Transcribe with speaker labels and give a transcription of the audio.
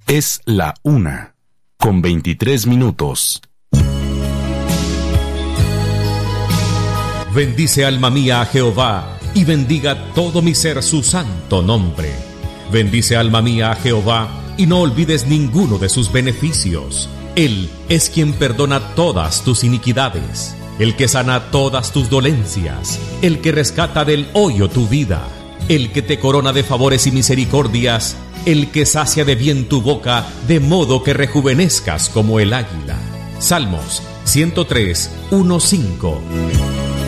Speaker 1: Es la 1:23.
Speaker 2: Bendice alma mía a Jehová, y bendiga todo mi ser su santo nombre. Bendice alma mía a Jehová, y no olvides ninguno de sus beneficios. Él es quien perdona todas tus iniquidades, el que sana todas tus dolencias, el que rescata del hoyo tu vida, el que te corona de favores y misericordias, el que sacia de bien tu boca, de modo que rejuvenezcas como el águila. Salmos 103:1-5.